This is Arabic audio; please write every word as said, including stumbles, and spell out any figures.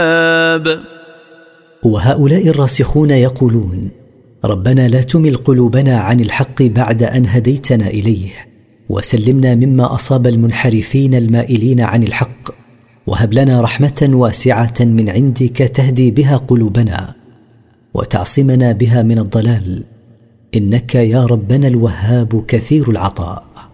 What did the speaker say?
وهؤلاء الراسخون يقولون: ربنا لا تمل قلوبنا عن الحق بعد أن هديتنا إليه، وسلمنا مما أصاب المنحرفين المائلين عن الحق، وهب لنا رحمة واسعة من عندك تهدي بها قلوبنا وتعصمنا بها من الضلال، إنك يا ربنا الوهاب كثير العطاء.